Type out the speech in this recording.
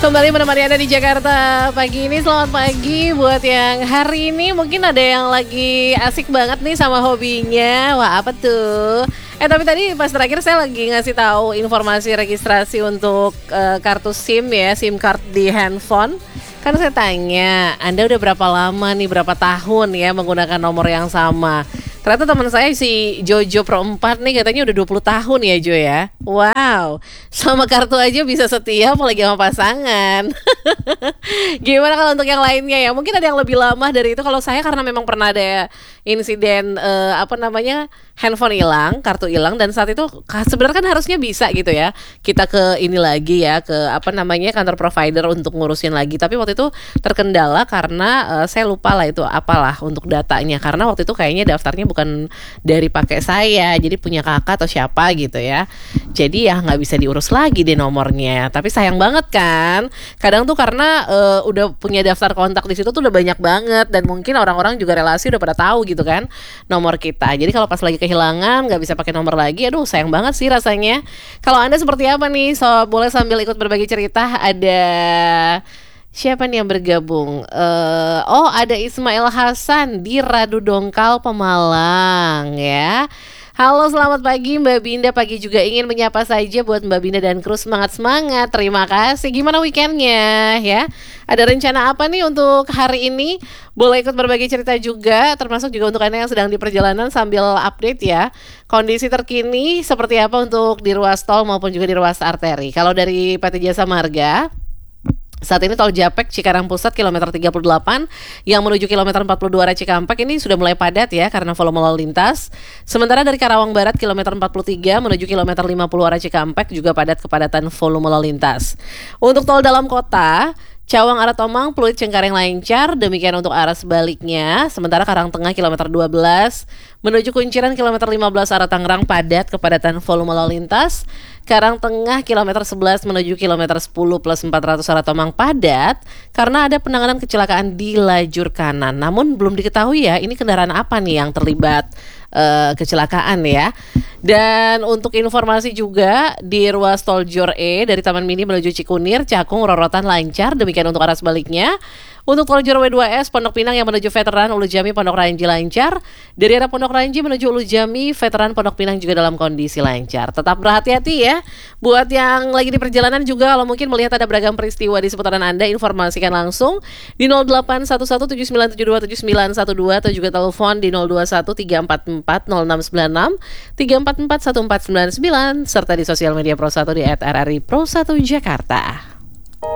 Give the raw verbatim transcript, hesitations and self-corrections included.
Kembali menemani Anda di Jakarta pagi ini. Selamat pagi buat yang hari ini mungkin ada yang lagi asik banget nih sama hobinya. Wah, apa tuh? Eh tapi tadi pas terakhir saya lagi ngasih tahu informasi registrasi untuk uh, kartu SIM ya, SIM card di handphone. Kan saya tanya, Anda udah berapa lama nih, berapa tahun ya menggunakan nomor yang sama? Ternyata teman saya si Jojo Pro empat nih katanya udah dua puluh tahun ya Jo ya. Wow, sama kartu aja bisa setia apalagi sama pasangan. Gimana kalau untuk yang lainnya ya? Mungkin ada yang lebih lama dari itu. Kalau saya karena memang pernah ada insiden uh, apa namanya handphone hilang, kartu hilang, dan saat itu sebenarnya kan harusnya bisa gitu ya. Kita ke ini lagi ya, ke apa namanya kantor provider untuk ngurusin lagi. Tapi waktu itu terkendala karena uh, saya lupa lah itu apalah untuk datanya. Karena waktu itu kayaknya daftarnya bukan dari pakai saya, jadi punya kakak atau siapa gitu ya. Jadi ya nggak bisa diurus lagi deh nomornya. Tapi sayang banget kan. Kadang tuh karena uh, udah punya daftar kontak di situ tuh udah banyak banget, dan mungkin orang-orang juga relasi udah pada tahu gitu kan nomor kita. Jadi kalau pas lagi kehilangan nggak bisa pakai nomor lagi, aduh sayang banget sih rasanya. Kalau Anda seperti apa nih? So boleh sambil ikut berbagi cerita. Ada siapa nih yang bergabung? Uh, oh ada Ismail Hasan di Radu Dongkal Pemalang ya. Halo selamat pagi Mbak Binda, pagi juga ingin menyapa saja buat Mbak Binda dan kru semangat-semangat. Terima kasih. Gimana weekendnya ya? Ada rencana apa nih untuk hari ini? Boleh ikut berbagi cerita juga, termasuk juga untuk Anda yang sedang di perjalanan sambil update ya. Kondisi terkini seperti apa untuk di ruas tol maupun juga di ruas arteri. Kalau dari P T Jasa Marga, saat ini tol Japek Cikarang Pusat kilometer tiga puluh delapan yang menuju kilometer empat puluh dua arah Cikampek ini sudah mulai padat ya karena volume lalu lintas. Sementara dari Karawang Barat kilometer empat puluh tiga menuju kilometer lima puluh arah Cikampek juga padat kepadatan volume lalu lintas. Untuk tol dalam kota, Cawang arah Tomang, Pluit Cengkareng lancar, demikian untuk arah sebaliknya. Sementara Karang Tengah kilometer dua belas menuju Kunciran kilometer lima belas arah Tangerang padat kepadatan volume lalu lintas. Karang Tengah kilometer sebelas menuju kilometer sepuluh plus empat ratus arah Tomang padat karena ada penanganan kecelakaan di lajur kanan. Namun belum diketahui ya ini kendaraan apa nih yang terlibat uh, kecelakaan ya. Dan untuk informasi juga di ruas tol Jor E dari Taman Mini menuju Cikunir, Cakung, Rorotan lancar, demikian untuk arah sebaliknya. Untuk tol Jor W dua S Pondok Pinang yang menuju Veteran Ulu Jami Pondok Ranji lancar. Dari arah Pondok Ranji menuju Ulu Jami Veteran Pondok Pinang juga dalam kondisi lancar. Tetap berhati-hati ya. Buat yang lagi di perjalanan juga kalau mungkin melihat ada beragam peristiwa di seputaran Anda, informasikan langsung di nol delapan satu satu tujuh sembilan tujuh dua tujuh sembilan satu dua atau juga telepon di nol dua satu tiga empat empat nol enam sembilan enam tiga empat empat satu empat sembilan sembilan serta di sosial media Pro satu di et r r i pro satu Jakarta.